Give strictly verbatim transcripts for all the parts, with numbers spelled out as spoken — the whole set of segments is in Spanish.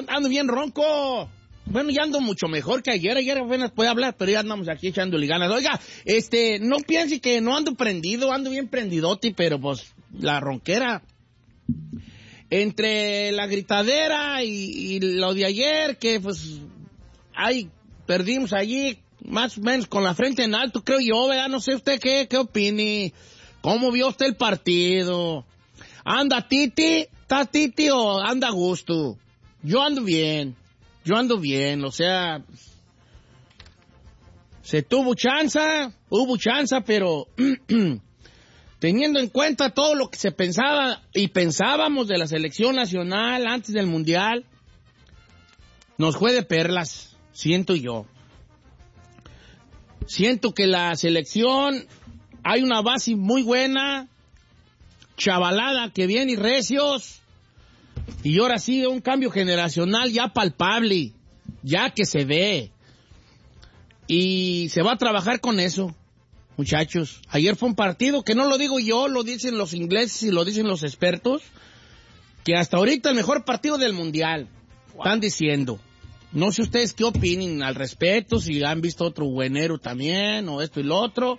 ando bien ronco. Bueno, ya ando mucho mejor que ayer. Ayer apenas puede hablar, pero ya andamos aquí echándole ganas. Oiga, este, no piense que no ando prendido, ando bien prendidote, pero pues la ronquera. Entre la gritadera y, y lo de ayer, que pues, ay, perdimos allí, más o menos con la frente en alto, creo yo, ¿verdad? No sé usted qué, qué opine. ¿Cómo vio usted el partido? ¿Anda Titi? ¿Está Titi o anda a gusto? Yo ando bien. Yo ando bien, o sea, se tuvo chanza, hubo chanza, pero teniendo en cuenta todo lo que se pensaba y pensábamos de la selección nacional antes del Mundial, nos fue de perlas, siento yo. Siento que la selección, hay una base muy buena, chavalada que viene y recios. Y ahora sí, un cambio generacional ya palpable, ya que se ve. Y se va a trabajar con eso, muchachos. Ayer fue un partido que no lo digo yo, lo dicen los ingleses y lo dicen los expertos, que hasta ahorita el mejor partido del Mundial, wow. Están diciendo. No sé ustedes qué opinen al respecto, si han visto otro buenero también, o esto y lo otro.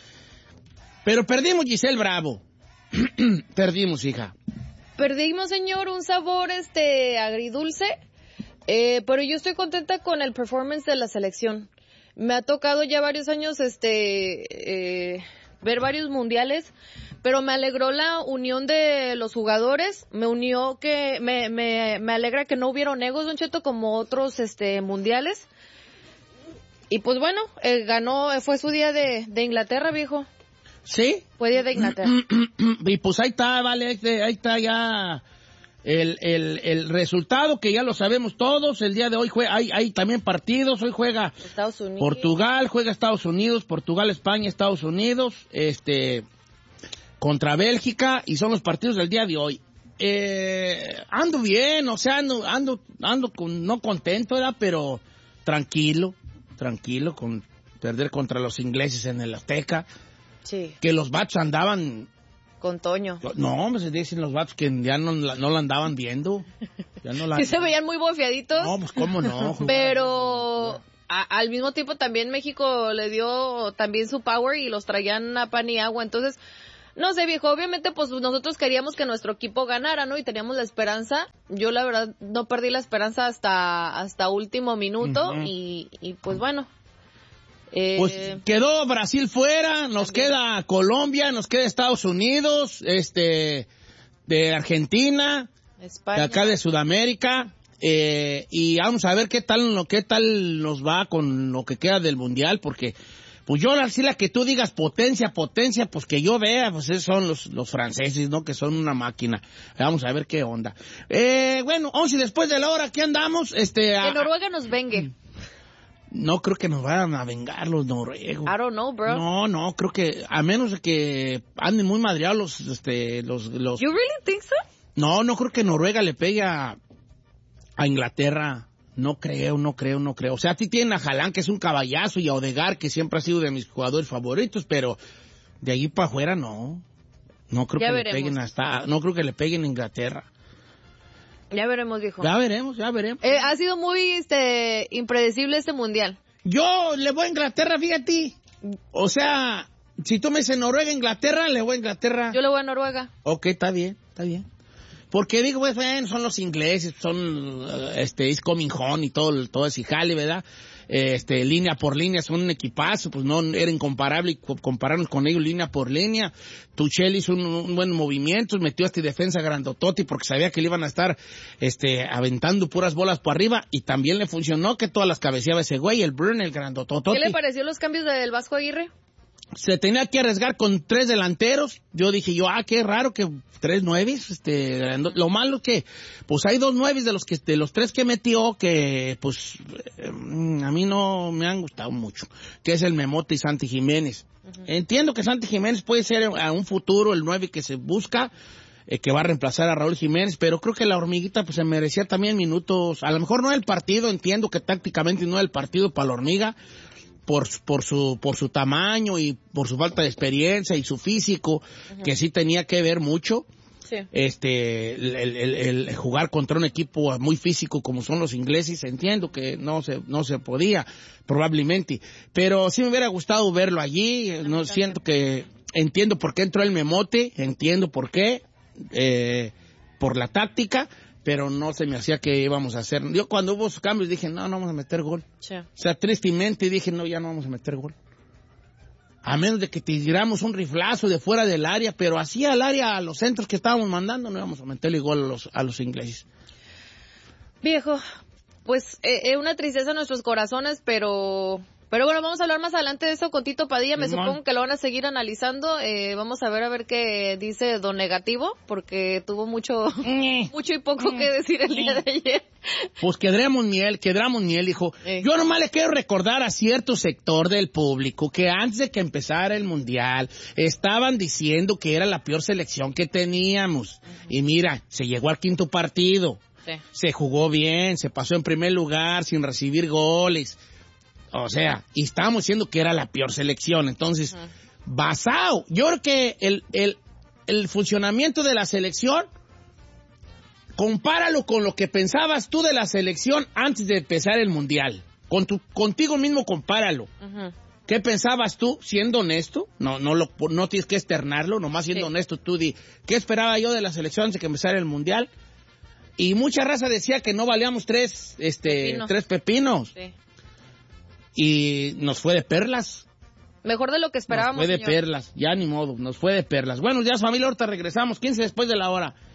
Pero perdimos, Giselle Bravo. Perdimos, hija. Perdimos, señor, un sabor este agridulce, eh, pero yo estoy contenta con el performance de la selección. Me ha tocado ya varios años este eh, ver varios mundiales, pero me alegró la unión de los jugadores, me unió que me me, me alegra que no hubieron egos, Don Cheto, como otros este mundiales. Y pues bueno, eh, ganó, fue su día de, de Inglaterra, viejo. ¿Sí? Fue día de Inglaterra. Y pues ahí está, vale, ahí está ya el, el, el resultado que ya lo sabemos todos. El día de hoy juega, hay, hay también partidos. Hoy juega Estados Unidos. Portugal, juega Estados Unidos, Portugal, España, Estados Unidos, este, contra Bélgica, y son los partidos del día de hoy. Eh, ando bien, o sea, ando, ando, ando con, no contento, ¿verdad? Pero tranquilo, tranquilo con perder contra los ingleses en el Azteca. Sí. Que los vatos andaban... Con Toño. No, me se dicen los vatos que ya no, no la andaban viendo. Ya no la... Sí se veían muy bofeaditos. No, pues cómo no. Pero a, al mismo tiempo también México le dio también su power y los traían a pan y agua. Entonces, no sé, viejo, obviamente pues nosotros queríamos que nuestro equipo ganara, ¿no? Y teníamos la esperanza. Yo la verdad no perdí la esperanza hasta, hasta último minuto. Uh-huh. y, y pues bueno... Eh, pues quedó Brasil fuera, nos también queda Colombia, nos queda Estados Unidos, este, de Argentina, España, de acá de Sudamérica, eh, y vamos a ver qué tal, lo qué tal nos va con lo que queda del Mundial, porque pues yo así la que tú digas potencia, potencia, pues que yo vea, pues esos son los, los franceses, ¿no? Que son una máquina. Vamos a ver qué onda. Eh, bueno, once después de la hora, ¿qué andamos? Este, que a, Noruega nos vengue. No creo que nos vayan a vengar los noruegos. I don't know, bro. No, no, creo que a menos de que anden muy madreados los, este, los, los. You really think so? No, no creo que Noruega le pegue a, a Inglaterra. No creo, no creo, no creo. O sea, a ti tienen a Haaland, que es un caballazo, y a Odegaard, que siempre ha sido de mis jugadores favoritos, pero de ahí para afuera no. No creo ya que veremos. le peguen hasta, no creo que le peguen a Inglaterra. Ya veremos, viejo. Ya veremos, ya veremos. Eh, ha sido muy este impredecible este mundial. Yo le voy a Inglaterra, fíjate. O sea, si tú me dices Noruega, Inglaterra, le voy a Inglaterra. Yo le voy a Noruega. Ok, está bien, está bien. Porque digo, pues, bueno, son los ingleses, son, este, is coming home y todo, todo ese jale, ¿verdad? Este, línea por línea, son un equipazo, pues no era incomparable compararnos con ellos línea por línea. Tuchel hizo un, un buen movimiento, metió a este defensa grandototi porque sabía que le iban a estar, este, aventando puras bolas por arriba, y también le funcionó que todas las cabeceaba ese güey, el Bruno, el grandotototi. ¿Qué le pareció los cambios del Vasco Aguirre? Se tenía que arriesgar con tres delanteros. Yo dije yo, ah, qué raro que tres nueves, este, lo malo que, pues hay dos nueves de los que, de los tres que metió que, pues, eh, a mí no me han gustado mucho, que es el Memote y Santi Jiménez. Uh-huh. Entiendo que Santi Jiménez puede ser a un futuro el nueve que se busca, eh, que va a reemplazar a Raúl Jiménez, pero creo que la hormiguita, pues, se merecía también minutos, a lo mejor no el partido, entiendo que tácticamente no el partido para la hormiga, por, por su por su tamaño y por su falta de experiencia y su físico, uh-huh, que sí tenía que ver mucho, Sí. Este, el, el, el, el jugar contra un equipo muy físico como son los ingleses, entiendo que no se, no se podía, probablemente. Pero sí me hubiera gustado verlo allí, no siento que, entiendo por qué entró el Memote, entiendo por qué, eh, por la táctica, pero no se me hacía que íbamos a hacer. Yo cuando hubo sus cambios dije, no, no vamos a meter gol. Sí. O sea, tristemente dije, no, ya no vamos a meter gol. A menos de que tiramos un riflazo de fuera del área, pero así al área, a los centros que estábamos mandando, no íbamos a meterle gol a los, a los ingleses. Viejo, pues es eh, una tristeza en nuestros corazones, pero... Pero bueno, vamos a hablar más adelante de eso con Tito Padilla. Me Simón. supongo que lo van a seguir analizando. Eh, vamos a ver a ver qué dice Don Negativo, porque tuvo mucho mucho y poco que decir el día de ayer. Pues quedremos miel, quedremos miel, hijo. Eh. Yo nomás le quiero recordar a cierto sector del público que antes de que empezara el Mundial estaban diciendo que era la peor selección que teníamos. Uh-huh. Y mira, se llegó al quinto partido. Sí. Se jugó bien, se pasó en primer lugar sin recibir goles. O sea, y estábamos diciendo que era la peor selección. Entonces, uh-huh. basado, yo creo que el, el, el funcionamiento de la selección, compáralo con lo que pensabas tú de la selección antes de empezar el Mundial. Con tu, contigo mismo compáralo. Uh-huh. ¿Qué pensabas tú, siendo honesto? No, no, lo, no tienes que externarlo, nomás siendo sí. honesto tú di, ¿qué esperaba yo de la selección antes de que empezara el Mundial? Y mucha raza decía que no valíamos tres, este, pepinos. tres pepinos. Sí. Y nos fue de perlas. Mejor de lo que esperábamos, Nos fue de señor. perlas, ya ni modo, nos fue de perlas. Bueno, ya familia, ahorita regresamos, quince después de la hora.